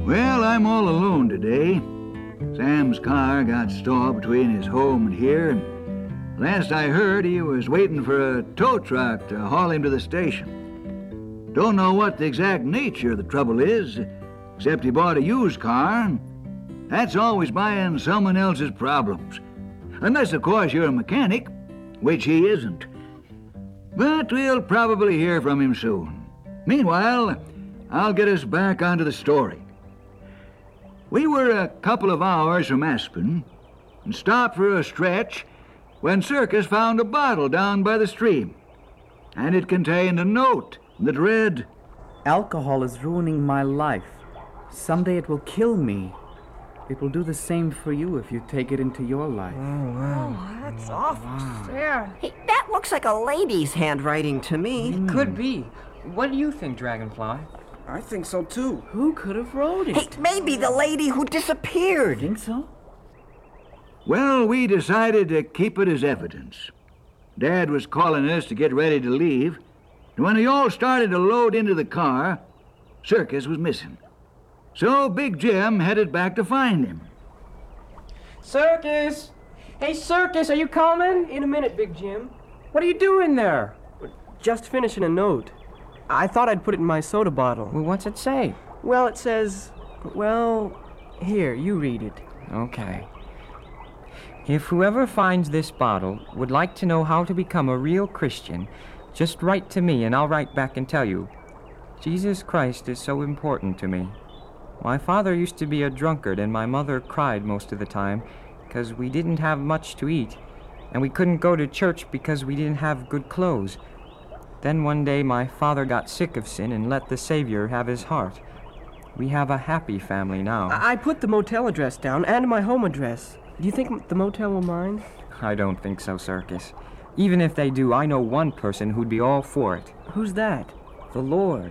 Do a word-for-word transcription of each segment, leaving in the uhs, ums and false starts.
Well, I'm all alone today. Sam's car got stalled between his home and here, and last I heard he was waiting for a tow truck to haul him to the station. Don't know what the exact nature of the trouble is, except he bought a used car, and that's always buying someone else's problems. Unless, of course, you're a mechanic, which he isn't. But we'll probably hear from him soon. Meanwhile, I'll get us back onto the story. We were a couple of hours from Aspen and stopped for a stretch when Circus found a bottle down by the stream. And it contained a note that read, "Alcohol is ruining my life. Someday it will kill me. It will do the same for you if you take it into your life." Oh, wow. Oh, that's awful Wow. sad. Hey, that looks like a lady's handwriting to me. It could be. What do you think, Dragonfly? I think so too. Who could have wrote it? Hey, maybe the lady who disappeared. Think so? well, we decided to keep it as evidence. Dad was calling us to get ready to leave, and when we all started to load into the car, Circus was missing. So Big Jim headed back to find him. Circus! Hey, Circus, are you coming? In a minute, Big Jim. What are you doing there? Just finishing a note. I thought I'd put it in my soda bottle. Well, what's it say? Well, it says, well, here, you read it. Okay. If whoever finds this bottle would like to know how to become a real Christian, just write to me and I'll write back and tell you. Jesus Christ is so important to me. My father used to be a drunkard and my mother cried most of the time because we didn't have much to eat and we couldn't go to church because we didn't have good clothes. Then one day my father got sick of sin and let the Savior have his heart. We have a happy family now. I, I put the motel address down and my home address. Do you think the motel will mind? I don't think so, Circus. Even if they do, I know one person who'd be all for it. Who's that? The Lord.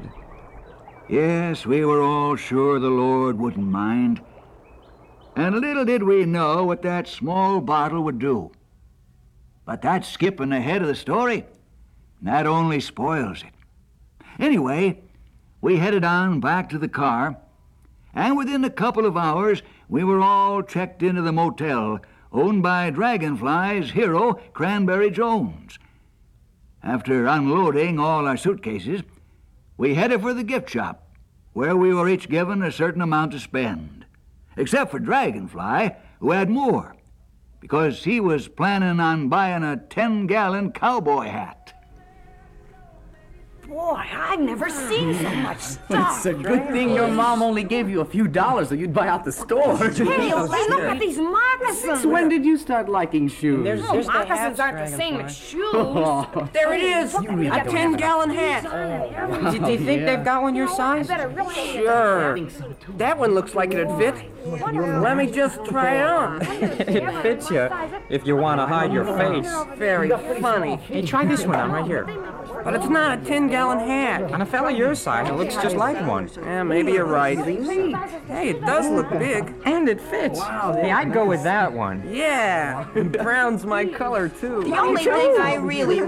Yes, we were all sure the Lord wouldn't mind. And little did we know what that small bottle would do. But that's skipping ahead of the story. That only spoils it. Anyway, we headed on back to the car, and within a couple of hours, we were all checked into the motel owned by Dragonfly's hero, Cranberry Jones. After unloading all our suitcases, we headed for the gift shop, where we were each given a certain amount to spend, except for Dragonfly, who had more, because he was planning on buying a ten-gallon cowboy hat. Boy, I've never seen so much stuff. It's a good thing your mom only gave you a few dollars or you'd buy out the store. Hey, look at these moccasins. So when did you start liking shoes? There's- Oh, there's the moccasins hats, aren't the same as Dragonfly. shoes. There it is, a ten-gallon hat. Do, do you think yeah. they've got one your I size? better really Sure. That one looks like it'd fit. Let me just try it on. It fits you if you want to hide your face. Very funny. Hey, try this one on right here. But it's not a ten-gallon hat. On a fella your size, it looks just like one. Yeah, maybe you're right. Hey, it does look big. And it fits. Hey, I'd go with that one. Yeah, brown's my color, too. The only thing I really